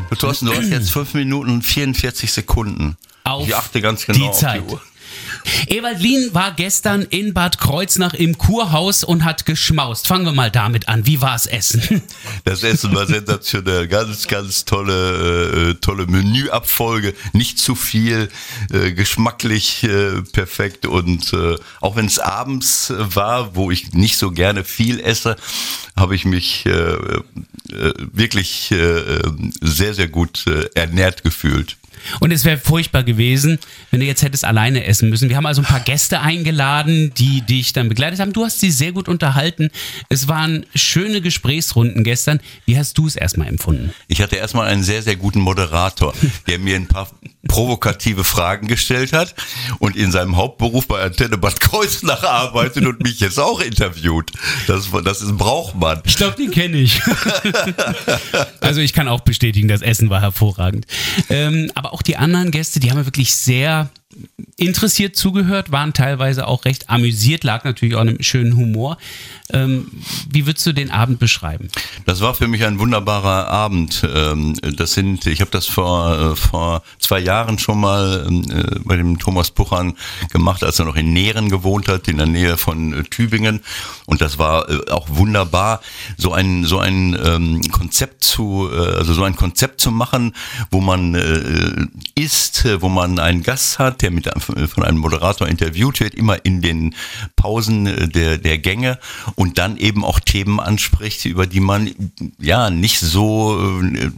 Thorsten, du hast jetzt 5 Minuten und 44 Sekunden. Auf ich achte ganz genau die Zeit. auf die Uhr. Ewald Lien war gestern in Bad Kreuznach im Kurhaus und hat geschmaust. Fangen wir mal damit an. Wie war's Essen? Das Essen war sensationell. Ganz, ganz tolle Menüabfolge. Nicht zu viel, geschmacklich perfekt. Und auch wenn es abends war, wo ich nicht so gerne viel esse, habe ich mich wirklich sehr, sehr gut ernährt gefühlt. Und es wäre furchtbar gewesen, wenn du jetzt hättest alleine essen müssen. Wir haben also ein paar Gäste eingeladen, die dich dann begleitet haben. Du hast sie sehr gut unterhalten. Es waren schöne Gesprächsrunden gestern. Wie hast du es erstmal empfunden? Ich hatte erstmal einen sehr, sehr guten Moderator, der mir ein paar provokative Fragen gestellt hat und in seinem Hauptberuf bei Antenne Bad Kreuznach arbeitet und mich jetzt auch interviewt. Das braucht man. Ich glaube, den kenne ich. Also ich kann auch bestätigen, das Essen war hervorragend. Aber auch die anderen Gäste, die haben ja wirklich sehr interessiert zugehört, waren teilweise auch recht amüsiert, lag natürlich auch an einem schönen Humor. Wie würdest du den Abend beschreiben? Das war für mich ein wunderbarer Abend. Ich habe das vor 2 Jahren schon mal bei dem Thomas Puchan gemacht, als er noch in Nähren gewohnt hat, in der Nähe von Tübingen. Und das war auch wunderbar, so ein Konzept zu machen, wo man isst, wo man einen Gast hat, der von einem Moderator interviewt wird, immer in den Pausen der Gänge und dann eben auch Themen anspricht, über die man ja nicht so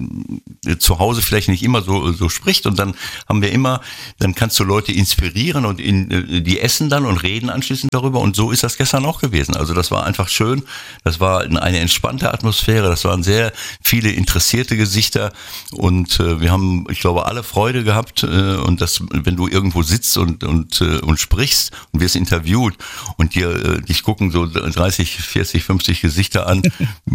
zu Hause vielleicht nicht immer so spricht. Und dann kannst du Leute inspirieren und die essen dann und reden anschließend darüber. Und so ist das gestern auch gewesen. Also das war einfach schön. Das war eine entspannte Atmosphäre. Das waren sehr viele interessierte Gesichter und wir haben, ich glaube, alle Freude gehabt. Und wenn du irgendwo sitzt und sprichst und wirst interviewt und dich gucken so 30, 40, 50 Gesichter an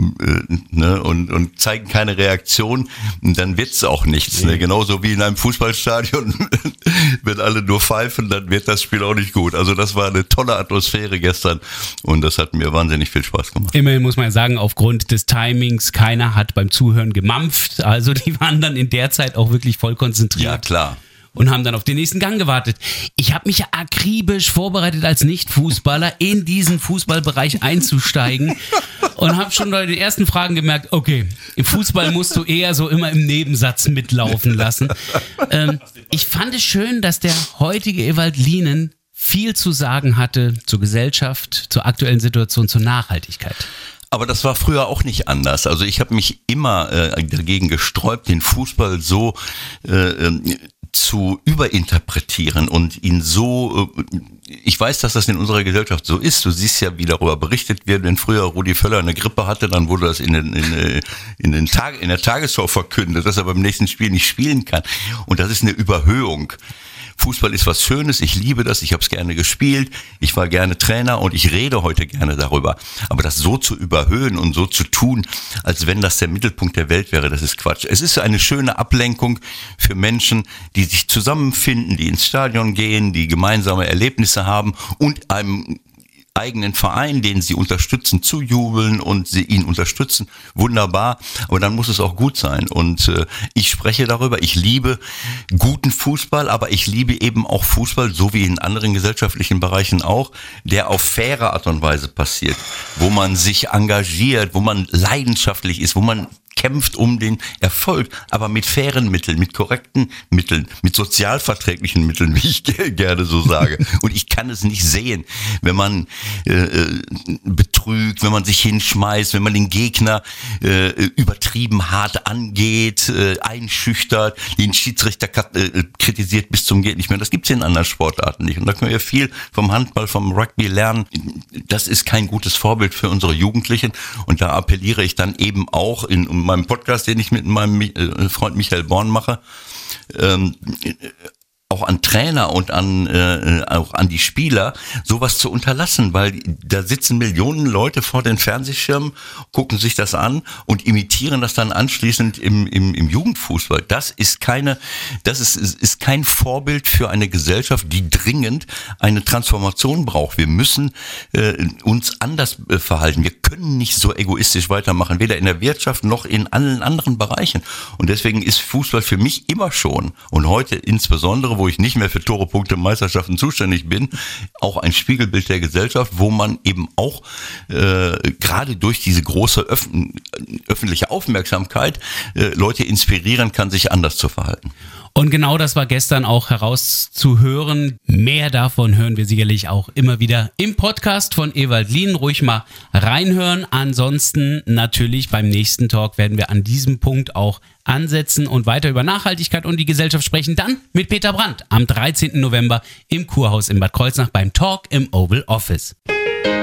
ne, und zeigen keine Reaktion, dann wird's auch nichts. Ne? Genauso wie in einem Fußballstadion, wenn alle nur pfeifen, dann wird das Spiel auch nicht gut. Also das war eine tolle Atmosphäre gestern und das hat mir wahnsinnig viel Spaß gemacht. Immerhin muss man sagen, aufgrund des Timings, keiner hat beim Zuhören gemampft. Also die waren dann in der Zeit auch wirklich voll konzentriert. Ja, klar. Und haben dann auf den nächsten Gang gewartet. Ich habe mich ja akribisch vorbereitet, als Nicht-Fußballer in diesen Fußballbereich einzusteigen und habe schon bei den ersten Fragen gemerkt, okay, im Fußball musst du eher so immer im Nebensatz mitlaufen lassen. Ich fand es schön, dass der heutige Ewald Lien viel zu sagen hatte zur Gesellschaft, zur aktuellen Situation, zur Nachhaltigkeit. Aber das war früher auch nicht anders. Also ich habe mich immer dagegen gesträubt, den Fußball so zu überinterpretieren und ihn so, ich weiß, dass das in unserer Gesellschaft so ist, du siehst ja, wie darüber berichtet wird, wenn früher Rudi Völler eine Grippe hatte, dann wurde das in der Tagesschau verkündet, dass er beim nächsten Spiel nicht spielen kann und das ist eine Überhöhung. Fußball ist was Schönes, ich liebe das, ich habe es gerne gespielt, ich war gerne Trainer und ich rede heute gerne darüber. Aber das so zu überhöhen und so zu tun, als wenn das der Mittelpunkt der Welt wäre, das ist Quatsch. Es ist eine schöne Ablenkung für Menschen, die sich zusammenfinden, die ins Stadion gehen, die gemeinsame Erlebnisse haben und einem eigenen Verein, den sie unterstützen, zujubeln und sie ihn unterstützen, wunderbar, aber dann muss es auch gut sein und ich spreche darüber, ich liebe guten Fußball, aber ich liebe eben auch Fußball, so wie in anderen gesellschaftlichen Bereichen auch, der auf faire Art und Weise passiert, wo man sich engagiert, wo man leidenschaftlich ist, wo man kämpft um den Erfolg, aber mit fairen Mitteln, mit korrekten Mitteln, mit sozialverträglichen Mitteln, wie ich gerne so sage. Und ich kann es nicht sehen, wenn man betrügt, wenn man sich hinschmeißt, wenn man den Gegner übertrieben hart angeht, einschüchtert, den Schiedsrichter kritisiert bis zum geht nicht mehr. Das gibt's in anderen Sportarten nicht. Und da können wir viel vom Handball, vom Rugby lernen. Das ist kein gutes Vorbild für unsere Jugendlichen. Und da appelliere ich dann eben auch in meinem Podcast, den ich mit meinem Freund Michael Born mache, auch an Trainer und auch an die Spieler, sowas zu unterlassen, weil da sitzen Millionen Leute vor den Fernsehschirmen, gucken sich das an und imitieren das dann anschließend im Jugendfußball. Das ist kein Vorbild für eine Gesellschaft, die dringend eine Transformation braucht. Wir müssen uns anders verhalten. Wir können nicht so egoistisch weitermachen, weder in der Wirtschaft noch in allen anderen Bereichen. Und deswegen ist Fußball für mich immer schon und heute insbesondere, wo ich nicht mehr für Tore, Punkte, Meisterschaften zuständig bin, auch ein Spiegelbild der Gesellschaft, wo man eben auch gerade durch diese große öffentliche Aufmerksamkeit Leute inspirieren kann, sich anders zu verhalten. Und genau das war gestern auch herauszuhören. Mehr davon hören wir sicherlich auch immer wieder im Podcast von Ewald Lien. Ruhig mal reinhören. Ansonsten natürlich beim nächsten Talk werden wir an diesem Punkt auch ansetzen und weiter über Nachhaltigkeit und die Gesellschaft sprechen. Dann mit Peter Brandt am 13. November im Kurhaus in Bad Kreuznach beim Talk im Oval Office.